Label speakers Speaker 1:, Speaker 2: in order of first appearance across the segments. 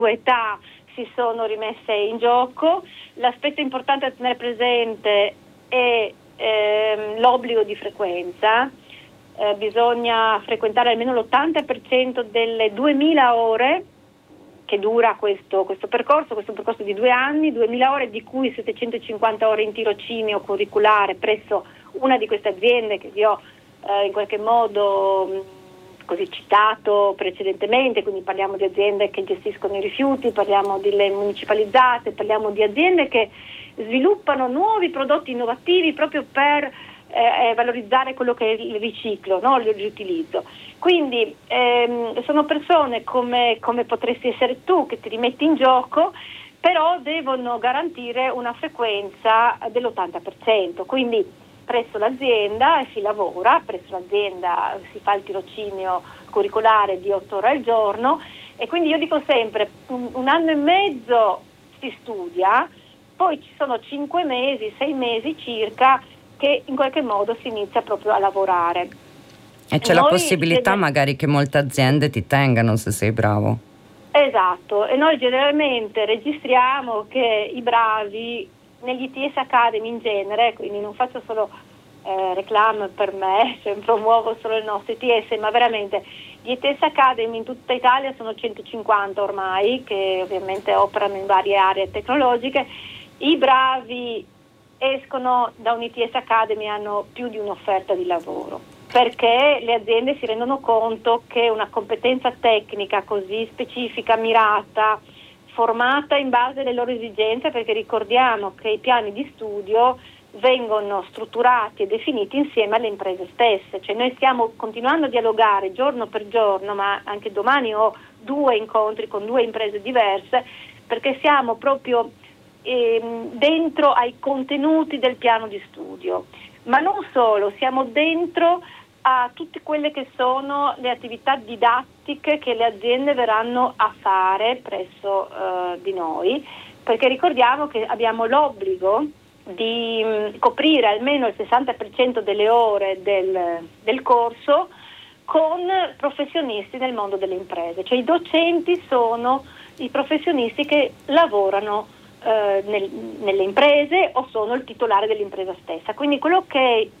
Speaker 1: età si sono rimesse in gioco. L'aspetto importante da tenere presente è l'obbligo di frequenza. Bisogna frequentare almeno l'80% delle 2000 ore che dura questo percorso di 2 anni, 2000 ore, di cui 750 ore in tirocinio curriculare presso una di queste aziende che vi ho in qualche modo così citato precedentemente. Quindi parliamo di aziende che gestiscono i rifiuti, parliamo delle municipalizzate, parliamo di aziende che sviluppano nuovi prodotti innovativi proprio per valorizzare quello che è il riciclo, no? Il riutilizzo. Quindi sono persone come potresti essere tu, che ti rimetti in gioco, però devono garantire una frequenza dell'80%, quindi presso l'azienda si lavora, presso l'azienda si fa il tirocinio curricolare di 8 ore al giorno, e quindi io dico sempre un anno e mezzo si studia, poi ci sono 5 mesi, 6 mesi circa che in qualche modo si inizia proprio a lavorare.
Speaker 2: E c'è la possibilità magari che molte aziende ti tengano se sei bravo.
Speaker 1: Esatto, e noi generalmente registriamo che i bravi negli ITS Academy in genere, quindi non faccio solo reclame per me, cioè promuovo solo il nostro ITS, ma veramente gli ITS Academy in tutta Italia sono 150 ormai, che ovviamente operano in varie aree tecnologiche. I bravi escono da un ITS Academy e hanno più di un'offerta di lavoro, perché le aziende si rendono conto che una competenza tecnica così specifica, mirata, formata in base alle loro esigenze, perché ricordiamo che i piani di studio vengono strutturati e definiti insieme alle imprese stesse, cioè noi stiamo continuando a dialogare giorno per giorno, ma anche domani ho 2 incontri con 2 imprese diverse, perché siamo proprio dentro ai contenuti del piano di studio, ma non solo, siamo dentro a tutte quelle che sono le attività didattiche che le aziende verranno a fare presso di noi, perché ricordiamo che abbiamo l'obbligo di coprire almeno il 60% delle ore del corso con professionisti nel mondo delle imprese, cioè i docenti sono i professionisti che lavorano nelle imprese o sono il titolare dell'impresa stessa. Quindi quello che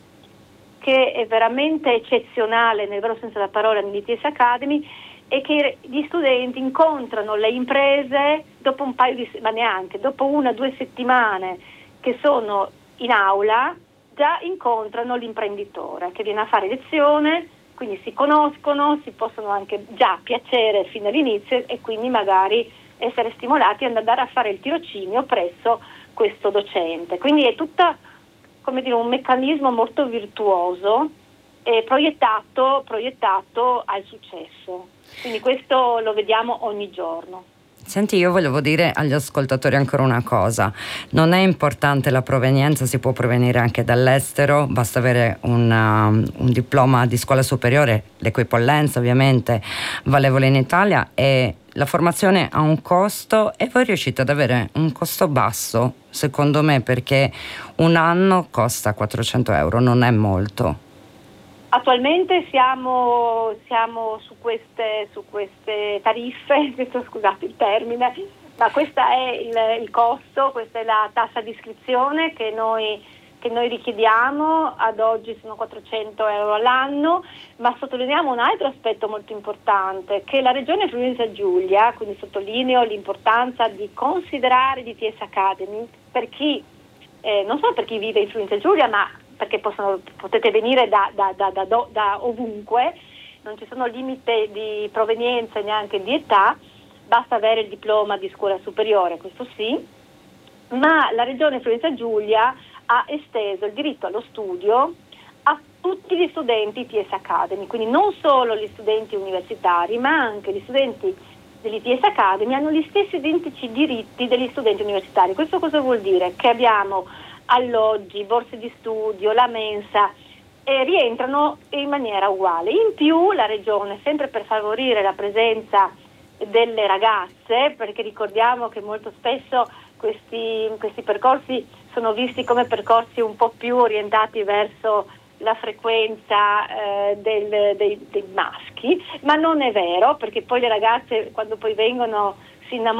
Speaker 1: è veramente eccezionale nel vero senso della parola nell'ITS Academy è che gli studenti incontrano le imprese dopo un paio ma neanche, dopo 1 o 2 settimane che sono in aula, già incontrano l'imprenditore che viene a fare lezione, quindi si conoscono, si possono anche già piacere fin dall'inizio e quindi magari essere stimolati ad andare a fare il tirocinio presso questo docente. Quindi è tutta, come dire, un meccanismo molto virtuoso e proiettato al successo. Quindi questo lo vediamo ogni giorno.
Speaker 2: Senti, io volevo dire agli ascoltatori ancora una cosa: non è importante la provenienza, si può provenire anche dall'estero, basta avere un diploma di scuola superiore, l'equipollenza ovviamente valevole in Italia, e la formazione ha un costo e voi riuscite ad avere un costo basso, secondo me, perché un anno costa 400 euro, non è molto.
Speaker 1: Attualmente siamo su queste tariffe, scusate il termine, ma questo è il costo, questa è la tassa di iscrizione che noi richiediamo. Ad oggi sono 400 euro all'anno, ma sottolineiamo un altro aspetto molto importante, che la Regione Friuli Giulia, quindi sottolineo l'importanza di considerare l'ITS Academy per chi, non solo per chi vive in Friuli Giulia, ma perché potete venire da ovunque, non ci sono limiti di provenienza e neanche di età, basta avere il diploma di scuola superiore, questo sì, ma la Regione Friuli Giulia ha esteso il diritto allo studio a tutti gli studenti ITS Academy, quindi non solo gli studenti universitari, ma anche gli studenti dell'ITS Academy hanno gli stessi identici diritti degli studenti universitari. Questo cosa vuol dire? Che abbiamo alloggi, borse di studio, la mensa, rientrano in maniera uguale. In più la Regione, sempre per favorire la presenza delle ragazze, perché ricordiamo che molto spesso questi percorsi sono visti come percorsi un po' più orientati verso la frequenza dei maschi, ma non è vero, perché poi le ragazze quando poi vengono si innamora